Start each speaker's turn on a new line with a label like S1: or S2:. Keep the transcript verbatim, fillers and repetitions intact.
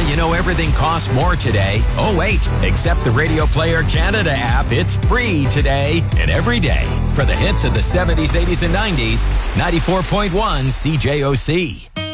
S1: You know everything costs more today. Oh, wait. Except the Radio Player Canada app. It's free today and every day. For the hits of the seventies, eighties, and nineties, ninety-four point one C J O C.